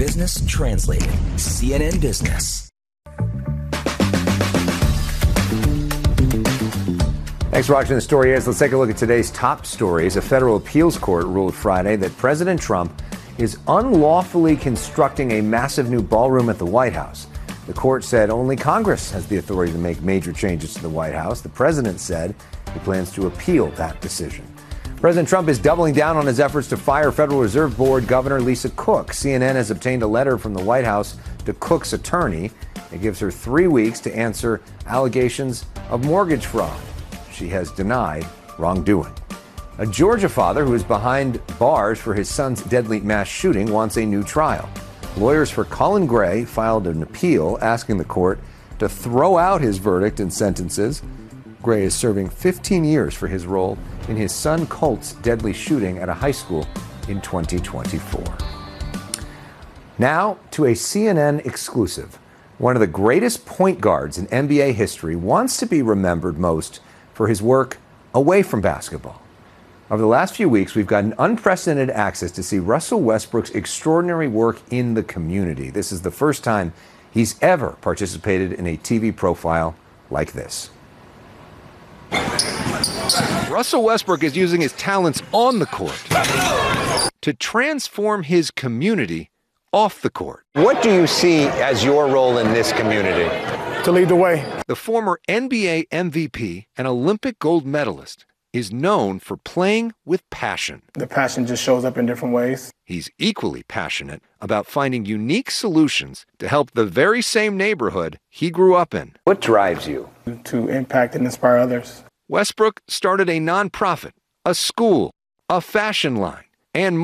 business translated. CNN Business. Thanks for watching The Story Is. Let's take a look at today's top stories. A federal appeals court ruled Friday that President Trump is unlawfully constructing a massive new ballroom at the White House. The court said only Congress has the authority to make major changes to the White House. The president said he plans to appeal that decision. President Trump is doubling down on his efforts to fire Federal Reserve Board Governor Lisa Cook. CNN has obtained a letter from the White House to Cook's attorney. It gives her 3 weeks to answer allegations of mortgage fraud. She has denied wrongdoing. A Georgia father who is behind bars for his son's deadly mass shooting wants a new trial. Lawyers for Colin Gray filed an appeal asking the court to throw out his verdict and sentences. Gray is serving 15 years for his role in his son Colt's deadly shooting at a high school in 2024. Now to a CNN exclusive. One of the greatest point guards in NBA history wants to be remembered most for his work away from basketball. Over the last few weeks, we've gotten unprecedented access to see Russell Westbrook's extraordinary work in the community. This is the first time he's ever participated in a TV profile like this. Russell Westbrook is using his talents on the court to transform his community off the court. What do you see as your role in this community? To lead the way. The former NBA MVP and Olympic gold medalist is known for playing with passion. The passion just shows up in different ways. He's equally passionate about finding unique solutions to help the very same neighborhood he grew up in. What drives you? To impact and inspire others. Westbrook started a nonprofit, a school, a fashion line, and